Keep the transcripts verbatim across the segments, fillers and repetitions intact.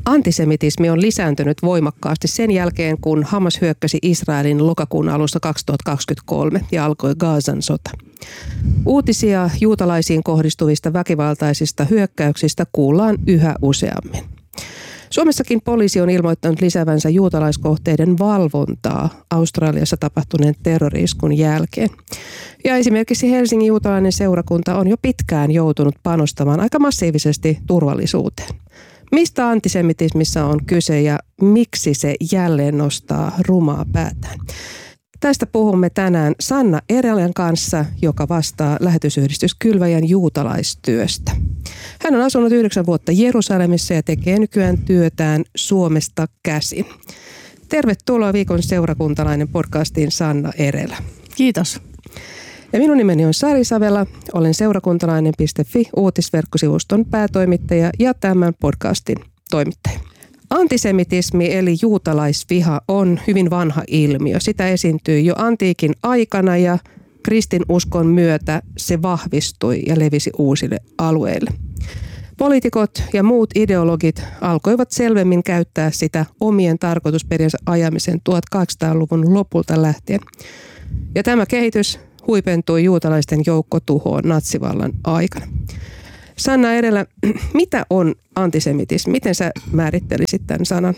Antisemitismi on lisääntynyt voimakkaasti sen jälkeen, kun Hamas hyökkäsi Israelin lokakuun alussa kaksituhattakaksikymmentäkolme ja alkoi Gazan sota. Uutisia juutalaisiin kohdistuvista väkivaltaisista hyökkäyksistä kuullaan yhä useammin. Suomessakin poliisi on ilmoittanut lisäävänsä juutalaiskohteiden valvontaa Australiassa tapahtuneen terrori-iskun jälkeen. Ja esimerkiksi Helsingin juutalainen seurakunta on jo pitkään joutunut panostamaan aika massiivisesti turvallisuuteen. Mistä antisemitismissa on kyse ja miksi se jälleen nostaa rumaa päätään? Tästä puhumme tänään Sanna Erelän kanssa, joka vastaa lähetysyhdistys Kylväjän juutalaistyöstä. Hän on asunut yhdeksän vuotta Jerusalemissa ja tekee nykyään työtään Suomesta käsin. Tervetuloa Viikon seurakuntalainen podcastiin, Sanna Erelä. Kiitos. Ja minun nimeni on Sari Savela, olen seurakuntalainen piste fi uutisverkkosivuston päätoimittaja ja tämän podcastin toimittaja. Antisemitismi eli juutalaisviha on hyvin vanha ilmiö. Sitä esiintyi jo antiikin aikana ja kristinuskon myötä se vahvistui ja levisi uusille alueille. Poliitikot ja muut ideologit alkoivat selvemmin käyttää sitä omien tarkoitusperiensä ajamisen tuhatkahdeksansataaluvun lopulta lähtien. Ja tämä kehitys huipentui juutalaisten joukkotuhoon natsivallan aikana. Sanna Erelä, mitä on antisemitismi? Miten sä määrittelisit tämän sanan?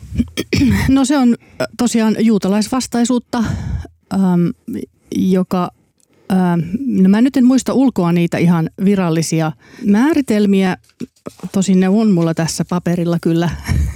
No se on tosiaan juutalaisvastaisuutta, ähm, joka, ähm, no mä nyt en muista ulkoa niitä ihan virallisia määritelmiä. Tosin ne on mulla tässä paperilla kyllä,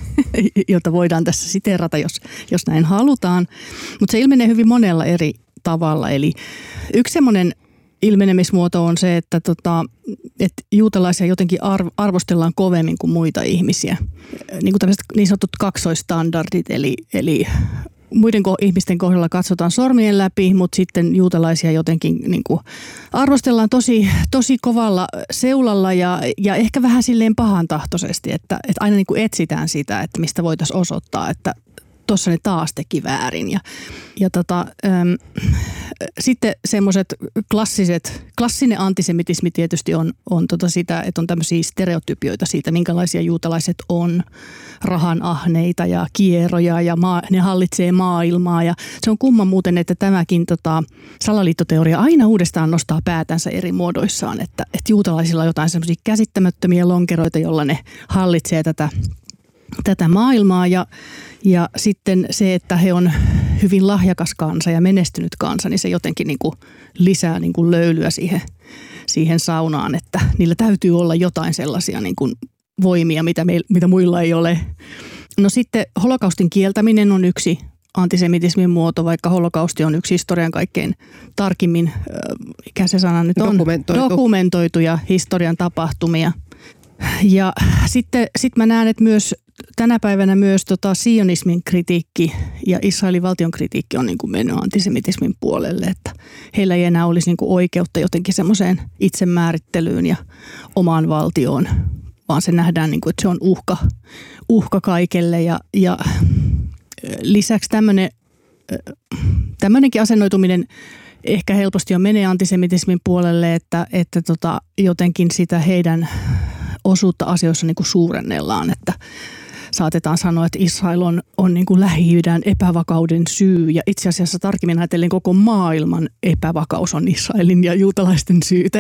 jota voidaan tässä siteerata, jos, jos näin halutaan. Mutta se ilmenee hyvin monella eri tavalla. Eli yksi semmoinen ilmenemismuoto on se, että, tota, että juutalaisia jotenkin arvostellaan kovemmin kuin muita ihmisiä. Niin kuin tämmöiset niin sanotut kaksoistandardit, eli, eli muiden ihmisten kohdalla katsotaan sormien läpi, mutta sitten juutalaisia jotenkin niin kuin arvostellaan tosi, tosi kovalla seulalla ja, ja ehkä vähän silleen pahantahtoisesti, että, että aina niin kuin etsitään sitä, että mistä voitaisiin osoittaa, että tuossa ne taas teki väärin. Ja, ja tota, äm, sitten semmoiset klassiset, klassinen antisemitismi tietysti on, on tota sitä, että on tämmöisiä stereotypioita siitä, minkälaisia juutalaiset on, rahanahneita ja kieroja ja maa, ne hallitsee maailmaa. Ja se on kumma muuten, että tämäkin tota, salaliittoteoria aina uudestaan nostaa päätänsä eri muodoissaan, että, että juutalaisilla on jotain semmoisia käsittämättömiä lonkeroita, jolla ne hallitsee tätä tätä maailmaa ja, ja sitten se, että he on hyvin lahjakas kansa ja menestynyt kansa, niin se jotenkin niin kuin lisää niin kuin löylyä siihen, siihen saunaan, että niillä täytyy olla jotain sellaisia niin kuin voimia, mitä, me, mitä muilla ei ole. No sitten holokaustin kieltäminen on yksi antisemitismin muoto, vaikka holokausti on yksi historian kaikkein tarkimmin, mikä se sana nyt on, dokumentoitu. dokumentoituja historian tapahtumia. Ja sitten sit mä näen, että myös tänä päivänä myös tota sionismin kritiikki ja Israelin valtion kritiikki on niin kuin mennyt antisemitismin puolelle, että heillä ei enää olisi niin kuin oikeutta jotenkin semmoiseen itsemäärittelyyn ja omaan valtioon, vaan se nähdään, niin kuin, että se on uhka, uhka kaikelle ja, ja lisäksi tämmöinen, tämmöinenkin asennoituminen ehkä helposti jo menee antisemitismin puolelle, että, että tota, jotenkin sitä heidän osuutta asioissa niin kuin suurennellaan, että saatetaan sanoa, että Israel on, on niin kuin Lähi-idän epävakauden syy ja itse asiassa tarkemmin ajatellen koko maailman epävakaus on Israelin ja juutalaisten syytä.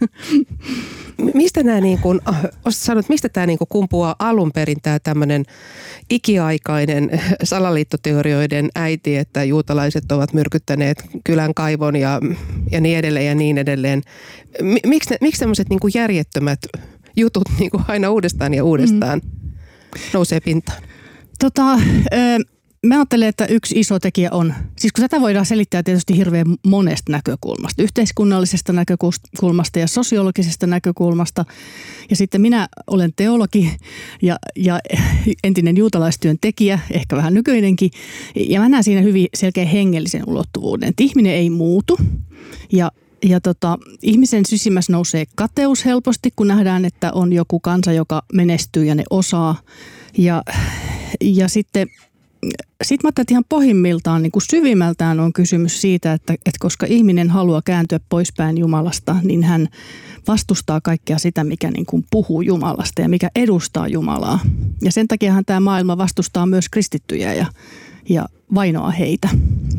Mistä nämä niin kuin, sanot, mistä tämä niin kuin kumpuaa alun perin tämä tämmöinen ikiaikainen salaliittoteorioiden äiti, että juutalaiset ovat myrkyttäneet kylän kaivon ja, ja niin edelleen ja niin edelleen. Miksi, miksi tämmöiset niin kuin järjettömät jutut niin kuin aina uudestaan ja uudestaan mm. nousee pintaan? Tota, ö, mä ajattelen, että yksi iso tekijä on, siis kun tätä voidaan selittää tietysti hirveän monesta näkökulmasta, yhteiskunnallisesta näkökulmasta ja sosiologisesta näkökulmasta. Ja sitten minä olen teologi ja, ja entinen juutalaistyön tekijä, ehkä vähän nykyinenkin. Ja mä näen siinä hyvin selkeä hengellisen ulottuvuuden, että ihminen ei muutu ja Ja tota, ihmisen sisimmässä nousee kateus helposti, kun nähdään, että on joku kansa, joka menestyy ja ne osaa. Ja, ja sitten sitten mä ajattelin, että ihan pohjimmiltaan, niin kuin syvimmältään on kysymys siitä, että, että koska ihminen haluaa kääntyä poispäin Jumalasta, niin hän vastustaa kaikkea sitä, mikä niin kuin puhuu Jumalasta ja mikä edustaa Jumalaa. Ja sen takiahan tämä maailma vastustaa myös kristittyjä ja, ja vainoaa heitä.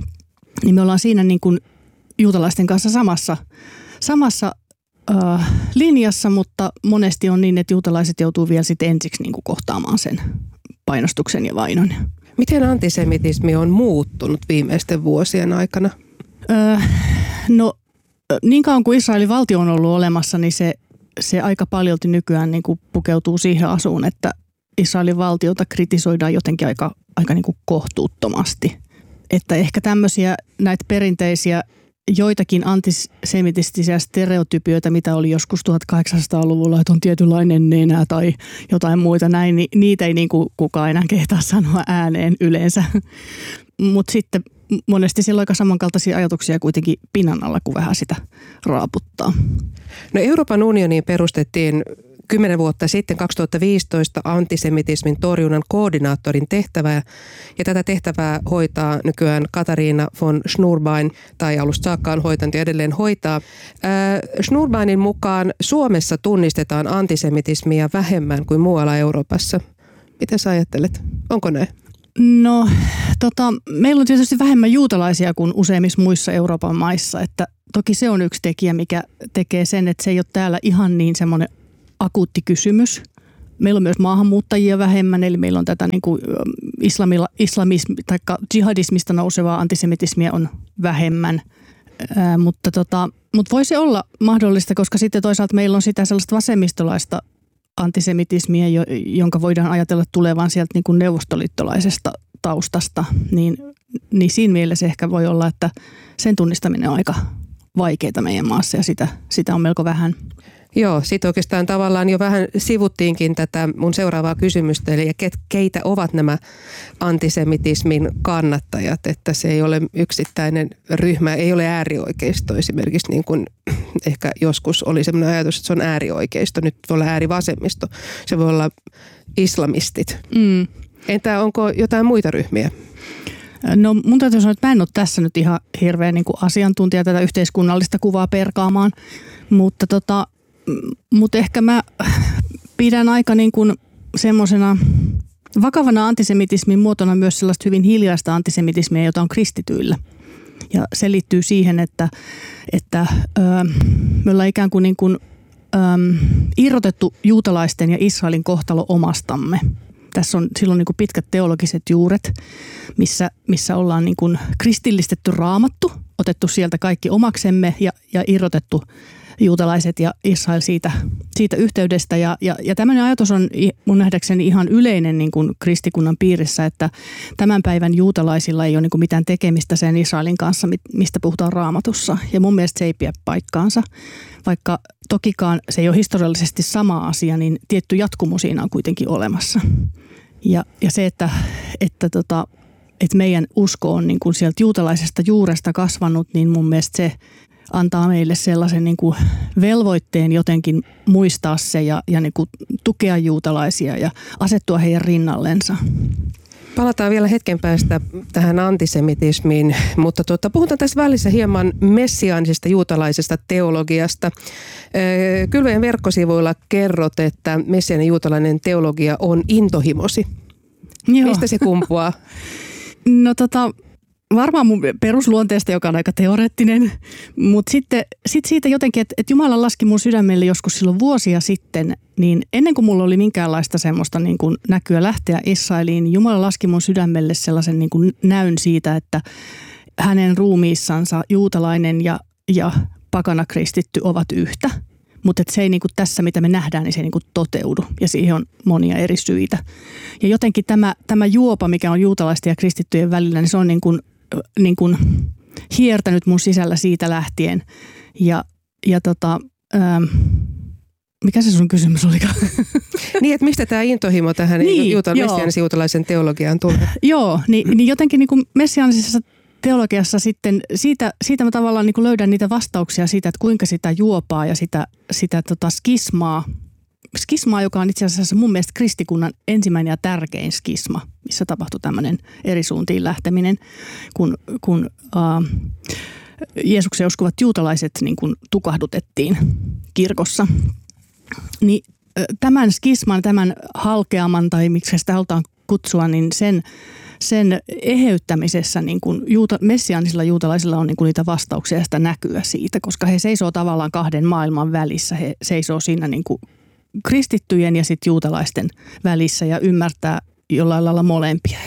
Niin me ollaan siinä niin kuin juutalaisten kanssa samassa, samassa äh, linjassa, mutta monesti on niin, että juutalaiset joutuu vielä sitten ensiksi niin kuin kohtaamaan sen painostuksen ja vainon. Miten antisemitismi on muuttunut viimeisten vuosien aikana? Öö, no niin kauan kuin Israelin valtio on ollut olemassa, niin se, se aika paljolti nykyään niin kuin pukeutuu siihen asuun, että Israelin valtiota kritisoidaan jotenkin aika, aika niin kuin kohtuuttomasti. Että ehkä tämmöisiä näitä perinteisiä joitakin antisemitistisiä stereotypioita, mitä oli joskus tuhatkahdeksansataaluvulla, että on tietynlainen nenä tai jotain muita näin, niin niitä ei niin kuin kukaan enää kehtaa sanoa ääneen yleensä. Mutta sitten monesti siellä on aika samankaltaisia ajatuksia kuitenkin pinnan alla, kun vähän sitä raaputtaa. No Euroopan unioniin perustettiin kymmenen vuotta sitten kaksituhattaviisitoista antisemitismin torjunnan koordinaattorin tehtävää, ja tätä tehtävää hoitaa nykyään Katariina von Schnurbein, tai alusta saakka on hoitanut ja edelleen hoitaa. Äh, Schnurbeinin mukaan Suomessa tunnistetaan antisemitismiä vähemmän kuin muualla Euroopassa. Mitä sä ajattelet? Onko näin? No, tota, meillä on tietysti vähemmän juutalaisia kuin useimmissa muissa Euroopan maissa, että toki se on yksi tekijä, mikä tekee sen, että se ei ole täällä ihan niin semmoinen akuutti kysymys. Meillä on myös maahanmuuttajia vähemmän, eli meillä on tätä niin kuin islamilla, islamismi tai jihadismista nousevaa antisemitismiä on vähemmän, Ää, mutta, tota, mutta voi se olla mahdollista, koska sitten toisaalta meillä on sitä sellaista vasemmistolaista antisemitismiä, jonka voidaan ajatella tulevan sieltä niin kuin neuvostoliittolaisesta taustasta, niin, niin siinä mielessä ehkä voi olla, että sen tunnistaminen on aika vaikeaa meidän maassa ja sitä, sitä on melko vähän. Joo, sitten oikeastaan tavallaan jo vähän sivuttiinkin tätä mun seuraavaa kysymystä, eli keitä ovat nämä antisemitismin kannattajat, että se ei ole yksittäinen ryhmä, ei ole äärioikeisto esimerkiksi, niin kuin ehkä joskus oli sellainen ajatus, että se on äärioikeisto, nyt voi olla äärivasemmisto, se voi olla islamistit. Mm. Entä onko jotain muita ryhmiä? No mun täytyy sanoa, että mä en ole tässä nyt ihan hirveän niin kuin asiantuntija tätä yhteiskunnallista kuvaa perkaamaan, mutta tota, Mutta ehkä mä pidän aika niin kuin semmoisena vakavana antisemitismin muotona myös sellaista hyvin hiljaista antisemitismiä, jota on kristityillä. Ja se liittyy siihen, että, että ö, me ollaan ikään kuin, niin kuin ö, irrotettu juutalaisten ja Israelin kohtalo omastamme. Tässä on silloin niin kuin pitkät teologiset juuret, missä, missä ollaan niin kuin kristillistetty Raamattu, otettu sieltä kaikki omaksemme ja, ja irrotettu juutalaiset ja Israel siitä, siitä yhteydestä. Ja, ja, ja tämmöinen ajatus on mun nähdäkseni ihan yleinen niin kuin kristikunnan piirissä, että tämän päivän juutalaisilla ei ole niin kuin mitään tekemistä sen Israelin kanssa, mistä puhutaan Raamatussa. Ja mun mielestä se ei pidä paikkaansa. Vaikka tokikaan se ei ole historiallisesti sama asia, niin tietty jatkumo siinä on kuitenkin olemassa. Ja, ja se, että, että, tota, että meidän usko on niin kuin sieltä juutalaisesta juuresta kasvanut, niin mun mielestä se antaa meille sellaisen niin kuin velvoitteen jotenkin muistaa se ja, ja niin kuin tukea juutalaisia ja asettua heidän rinnallensa. Palataan vielä hetken päästä tähän antisemitismiin, mutta tuota, puhutaan tässä välissä hieman messiaanisesta juutalaisesta teologiasta. Kylväjän verkkosivuilla kerrot, että messiaaninen juutalainen teologia on intohimosi. Joo. Mistä se kumpuaa? No tota... Varmaan mun perusluonteesta, joka on aika teoreettinen, mutta sitten sit siitä jotenkin, että, että Jumala laski mun sydämelle joskus silloin vuosia sitten, niin ennen kuin mulla oli minkäänlaista semmoista niin kuin näkyä lähteä Israeliin, Jumala laski mun sydämelle sellaisen niin kuin näyn siitä, että hänen ruumiissansa juutalainen ja, ja pakana kristitty ovat yhtä. Mutta se ei niinku tässä, mitä me nähdään, niin se ei niinku toteudu. Ja siihen on monia eri syitä. Ja jotenkin tämä, tämä juopa, mikä on juutalaisten ja kristittyjen välillä, niin se on niinku, niinku hiertänyt mun sisällä siitä lähtien. Ja, ja tota, ähm, mikä se sun kysymys olikaan? Niin, että mistä tämä intohimo tähän niin, juuta, messiaanisen juutalaisen teologiaan tulee? Joo, niin, niin jotenkin niinku messiaanisessa teologiassa sitten, siitä, siitä mä tavallaan niin kuin löydän niitä vastauksia siitä, että kuinka sitä juopaa ja sitä, sitä tota skismaa, skismaa, joka on itse asiassa mun mielestä kristikunnan ensimmäinen ja tärkein skisma, missä tapahtui tämmöinen eri suuntiin lähteminen, kun, kun uh, Jeesuksen uskovat juutalaiset niin kuin tukahdutettiin kirkossa. Niin tämän skisman, tämän halkeaman tai miksi sitä halutaan kutsua, niin sen, sen eheyttämisessä niin kuin juuta, messiaanisilla juutalaisilla on niin kuin niitä vastauksia ja sitä näkyä siitä, koska he seisoo tavallaan kahden maailman välissä. He seisoo siinä niin kuin kristittyjen ja sitten juutalaisten välissä ja ymmärtää jollain lailla molempia.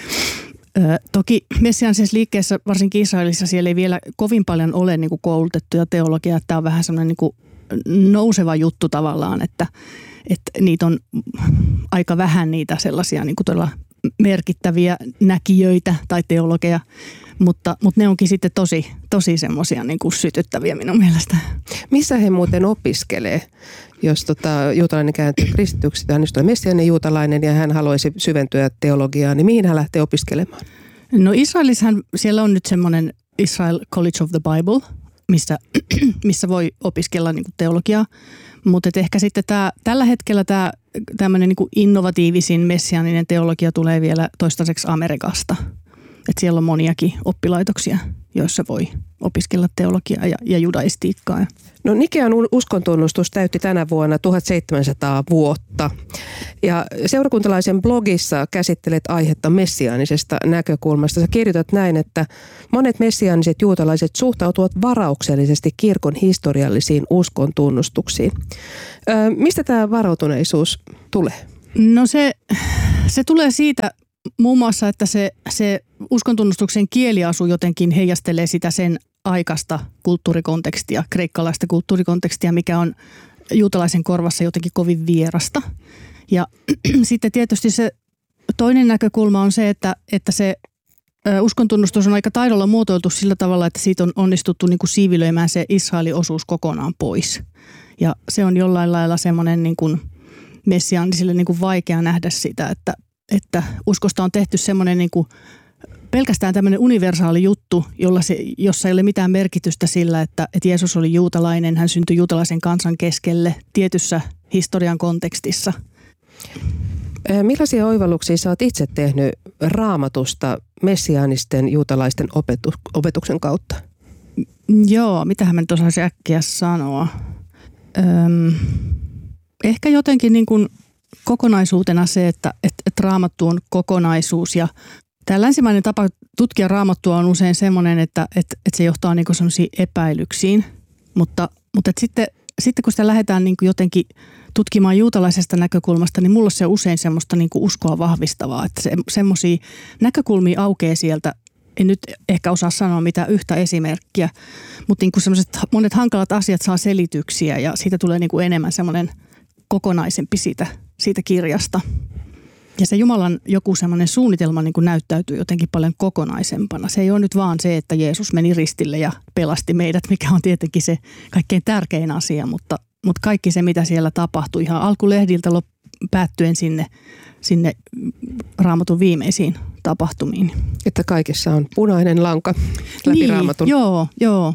Ö, toki messiaanisessa liikkeessä, varsinkin Israelissa, siellä ei vielä kovin paljon ole niin kuin koulutettuja teologiaa. Tämä on vähän semmoinen niin kuin nouseva juttu tavallaan, että, että niitä on aika vähän niitä sellaisia niin kuin todella merkittäviä näkijöitä tai teologeja, mutta, mutta ne onkin sitten tosi, tosi semmoisia niin kuin sytyttäviä minun mielestä. Missä he muuten opiskelee? Jos tota, juutalainen kääntyy kristityksi, hän on messiaaninen juutalainen ja hän haluaisi syventyä teologiaan, niin mihin hän lähtee opiskelemaan? No Israelissahan siellä on nyt semmoinen Israel College of the Bible, missä, missä voi opiskella niin kuin teologiaa, mutta ehkä sitten tämä, tällä hetkellä tämä tämmöinen niin kuin innovatiivisin messiaaninen teologia tulee vielä toistaiseksi Amerikasta. Että siellä on moniakin oppilaitoksia, joissa voi opiskella teologiaa ja, ja judaistiikkaa. No Nikean uskontunnustus täytti tänä vuonna tuhatseitsemänsataa vuotta. Ja seurakuntalaisen blogissa käsittelet aihetta messiaanisesta näkökulmasta. Sä kirjoitat näin, että monet messiaaniset juutalaiset suhtautuvat varauksellisesti kirkon historiallisiin uskontunnustuksiin. Ö, mistä tämä varautuneisuus tulee? No se, se tulee siitä muun muassa, että se, se uskontunnustuksen kieliasu jotenkin heijastelee sitä sen aikaista kulttuurikontekstia, kreikkalaista kulttuurikontekstia, mikä on juutalaisen korvassa jotenkin kovin vierasta. Ja sitten tietysti se toinen näkökulma on se, että, että se uskontunnustus on aika taidolla muotoiltu sillä tavalla, että siitä on onnistuttu niin kuin siivilöimään se Israelin osuus kokonaan pois. Ja se on jollain lailla semmoinen niin kuin messiaanisille niin kuin vaikea nähdä sitä, että, että uskosta on tehty semmoinen niin kuin pelkästään tämmöinen universaali juttu, jolla se, jossa ei ole mitään merkitystä sillä, että, että Jeesus oli juutalainen, hän syntyi juutalaisen kansan keskelle tietyssä historian kontekstissa. Millaisia oivalluksia sä oot itse tehnyt Raamatusta messiaanisten juutalaisten opetu, opetuksen kautta? Joo, mitähän mä nyt osaisin äkkiä sanoa. Öm, ehkä jotenkin niin kuin kokonaisuutena se, että, että, että Raamattu on kokonaisuus ja tämä länsimainen tapa tutkia Raamattua on usein semmoinen, että, että, että se johtaa niin kuin sellaisiin epäilyksiin, mutta, mutta että sitten, sitten kun sitä lähdetään niin kuin jotenkin tutkimaan juutalaisesta näkökulmasta, niin mulla se on usein semmoista niin kuin uskoa vahvistavaa, että se, semmoisia näkökulmia aukeaa sieltä. En nyt ehkä osaa sanoa mitään yhtä esimerkkiä, mutta niin kuin semmoiset monet hankalat asiat saa selityksiä ja siitä tulee niin kuin enemmän semmoinen kokonaisempi siitä, siitä kirjasta. Ja se Jumalan joku semmoinen suunnitelma niin kuin näyttäytyy jotenkin paljon kokonaisempana. Se ei ole nyt vaan se, että Jeesus meni ristille ja pelasti meidät, mikä on tietenkin se kaikkein tärkein asia, mutta, mutta kaikki se, mitä siellä tapahtui ihan alkulehdiltä päättyen sinne, sinne Raamatun viimeisiin tapahtumiin. Että kaikessa on punainen lanka läpi niin, Raamatun. Joo, joo.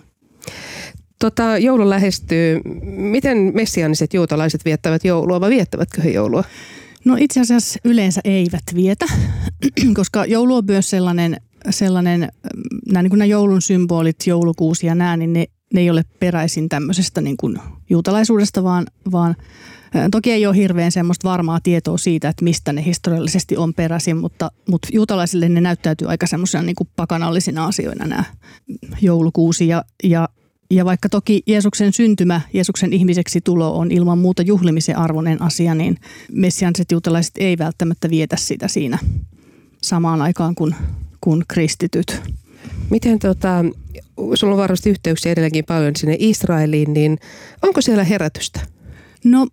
Tota, joulu lähestyy. Miten messiaaniset juutalaiset viettävät joulua vai viettävätkö he joulua? No itse asiassa yleensä eivät vietä, koska joulu on myös sellainen, sellainen nämä, niin kuin nämä joulun symbolit, joulukuusi ja nämä, niin ne, ne ei ole peräisin tämmöisestä niin kuin juutalaisuudesta, vaan, vaan toki ei ole hirveän semmoista varmaa tietoa siitä, että mistä ne historiallisesti on peräisin, mutta, mutta juutalaisille ne näyttäytyy aika semmoisena niin kuin pakanallisina asioina nämä joulukuusi ja, ja Ja vaikka toki Jeesuksen syntymä, Jeesuksen ihmiseksi tulo on ilman muuta juhlimisen arvoinen asia, niin messiaaniset juutalaiset ei välttämättä vietä sitä siinä samaan aikaan kuin, kuin kristityt. Miten tota, sulla on varmasti yhteyksiä edelleenkin paljon sinne Israeliin, niin onko siellä herätystä? No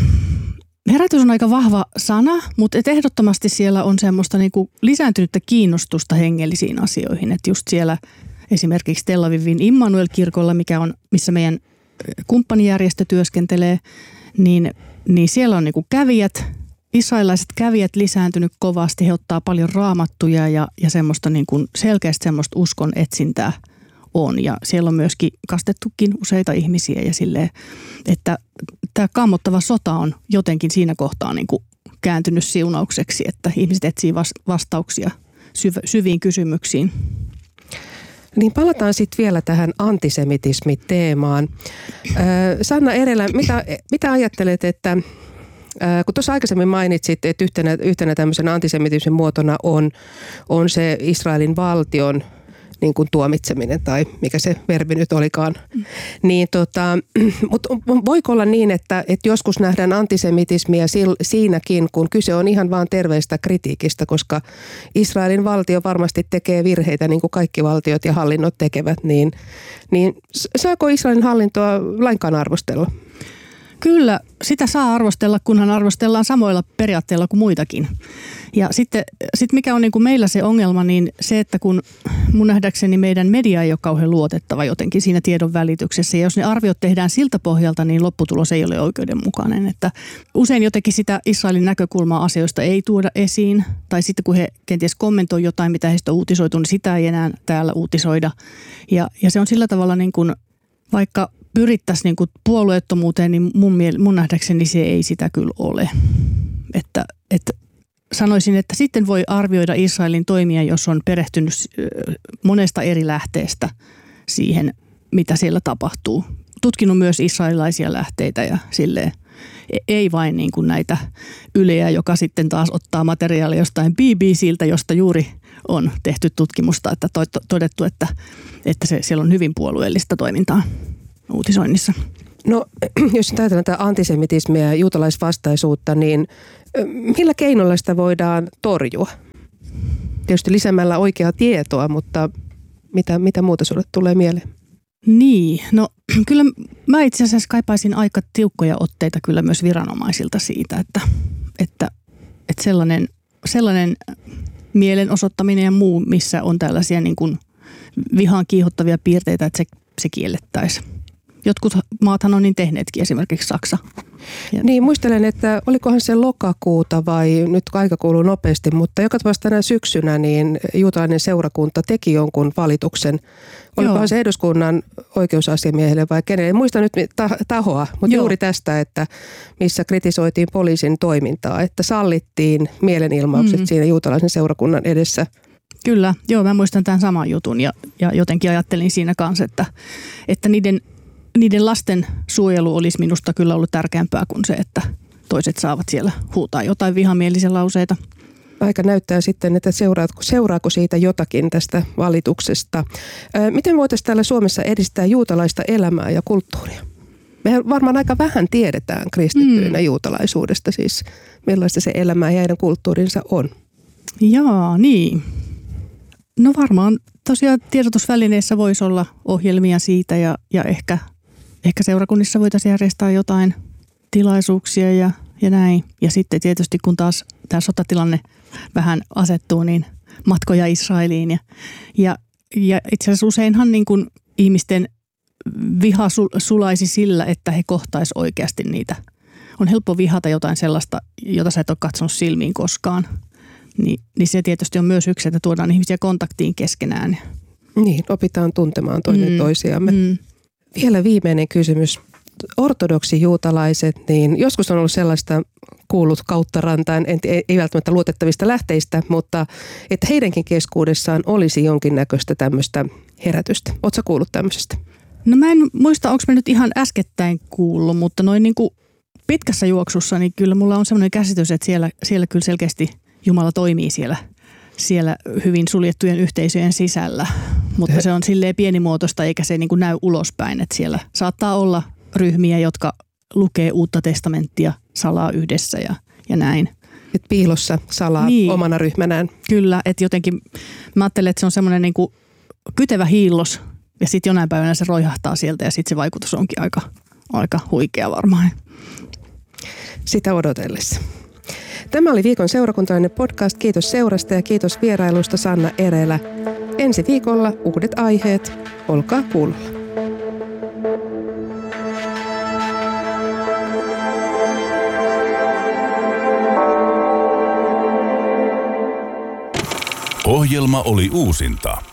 herätys on aika vahva sana, mutta et ehdottomasti siellä on semmoista niinku lisääntynyttä kiinnostusta hengellisiin asioihin, että just siellä esimerkiksi Tel Avivin Immanuel-kirkolla, mikä on, missä meidän kumppanijärjestö työskentelee, niin, niin siellä on niinku kävijät, israelilaiset kävijät lisääntynyt kovasti. He ottaa paljon raamattuja ja, ja semmoista niinku selkeästi semmoista uskon etsintää on. Ja siellä on myöskin kastettukin useita ihmisiä ja silleen, että tämä kammottava sota on jotenkin siinä kohtaa niin kuin kääntynyt siunaukseksi, että ihmiset etsii vastauksia syv- syviin kysymyksiin. Niin palataan sitten vielä tähän antisemitismi-teemaan. Sanna Erelä, mitä, mitä ajattelet, että kun tuossa aikaisemmin mainitsit, että yhtenä, yhtenä tämmöisenä antisemitismin muotona on, on se Israelin valtion niin kuin tuomitseminen tai mikä se verbi nyt olikaan. Mm. Niin tota, mutta voiko olla niin, että, että joskus nähdään antisemitismiä siinäkin, kun kyse on ihan vaan terveestä kritiikistä, koska Israelin valtio varmasti tekee virheitä niin kuin kaikki valtiot ja hallinnot tekevät, niin, niin saako Israelin hallintoa lainkaan arvostella? Kyllä, sitä saa arvostella, kunhan arvostellaan samoilla periaatteilla kuin muitakin. Ja sitten sit mikä on niin kuin meillä se ongelma, niin se, että kun mun nähdäkseni meidän media ei ole kauhean luotettava jotenkin siinä tiedon välityksessä. Ja jos ne arviot tehdään siltä pohjalta, niin lopputulos ei ole oikeudenmukainen. Että usein jotenkin sitä Israelin näkökulmaa asioista ei tuoda esiin. Tai sitten kun he kenties kommentoi jotain, mitä heistä on uutisoitu, niin sitä ei enää täällä uutisoida. Ja, ja se on sillä tavalla niin kuin, vaikka pyrittäisiin niin kuin puolueettomuuteen, niin mun, miel- mun nähdäkseni se ei sitä kyllä ole. Että, että sanoisin, että sitten voi arvioida Israelin toimia, jos on perehtynyt monesta eri lähteestä siihen, mitä siellä tapahtuu. Tutkinut myös israelilaisia lähteitä ja silleen, ei vain niin kuin näitä Yleä, joka sitten taas ottaa materiaalia jostain B B C:ltä, josta juuri on tehty tutkimusta, että to- todettu, että, että se, siellä on hyvin puolueellista toimintaa uutisoinnissa. No, jos ajatellaan tätä antisemitismiä ja juutalaisvastaisuutta, niin millä keinoilla sitä voidaan torjua? Tietysti lisäämällä oikeaa tietoa, mutta mitä, mitä muuta sulle tulee mieleen? Niin, no kyllä mä itse asiassa kaipaisin aika tiukkoja otteita kyllä myös viranomaisilta siitä, että, että, että sellainen, sellainen mielenosoittaminen ja muu, missä on tällaisia niin kuin vihaan kiihottavia piirteitä, että se, se kiellettäisiin. Jotkut maathan on niin tehneetkin, esimerkiksi Saksa. Ja niin, muistelen, että olikohan se lokakuuta vai nyt aika kuluu nopeasti, mutta joka tapauksessa tänä syksynä niin juutalainen seurakunta teki jonkun valituksen. Olikohan Joo. se eduskunnan oikeusasiamiehelle vai kenelle? En muista nyt tahoa, mutta Joo. juuri tästä, että missä kritisoitiin poliisin toimintaa, että sallittiin mielenilmaukset mm. siinä juutalaisen seurakunnan edessä. Kyllä, joo, mä muistan tämän saman jutun ja, ja jotenkin ajattelin siinä kanssa, että, että niiden, niiden lasten suojelu olisi minusta kyllä ollut tärkeämpää kuin se, että toiset saavat siellä huutaa jotain vihamielisiä lauseita. Aika näyttää sitten, että seuraako, seuraako siitä jotakin tästä valituksesta. Miten voitaisiin täällä Suomessa edistää juutalaista elämää ja kulttuuria? Me varmaan aika vähän tiedetään kristittyinä mm. juutalaisuudesta, siis millaista se elämä ja heidän kulttuurinsa on. Jaa, niin. No varmaan tosiaan tiedotusvälineissä voisi olla ohjelmia siitä ja, ja ehkä, ehkä seurakunnissa voitaisiin järjestää jotain tilaisuuksia ja, ja näin. Ja sitten tietysti kun taas tämä sotatilanne vähän asettuu, niin matkoja Israeliin. Ja, ja, ja itse asiassa useinhan niin kuin ihmisten viha sulaisi sillä, että he kohtaisi oikeasti niitä. On helppo vihata jotain sellaista, jota sä et ole katsonut silmiin koskaan. Niin, niin se tietysti on myös yksi, että tuodaan ihmisiä kontaktiin keskenään. Niin, opitaan tuntemaan toinen mm, toisiamme. Mm. Vielä viimeinen kysymys. Ortodoksijuutalaiset, niin joskus on ollut sellaista kuullut kautta rantain, ei, ei välttämättä luotettavista lähteistä, mutta että heidänkin keskuudessaan olisi jonkinnäköistä tämmöistä herätystä. Ootko kuullut tämmöisestä? No mä en muista, onko mä nyt ihan äskettäin kuullut, mutta noin niin kuin pitkässä juoksussa, niin kyllä mulla on semmoinen käsitys, että siellä, siellä kyllä selkeästi Jumala toimii siellä, siellä hyvin suljettujen yhteisöjen sisällä, mutta se on silleen pienimuotoista eikä se niin kuin näy ulospäin, että siellä saattaa olla ryhmiä, jotka lukee Uutta testamenttia salaa yhdessä ja, ja näin. Et piilossa salaa niin, omana ryhmänään. Kyllä, että jotenkin mä ajattelen, että se on semmoinen niin kuin kytevä hiillos ja sitten jonain päivänä se roihahtaa sieltä ja sitten se vaikutus onkin aika, aika huikea varmaan. Sitä odotellessa. Tämä oli Viikon seurakuntalainen podcast. Kiitos seurasta ja kiitos vierailusta Sanna Erelä. Ensi viikolla uudet aiheet. Olkaa kuulolla. Ohjelma oli uusinta.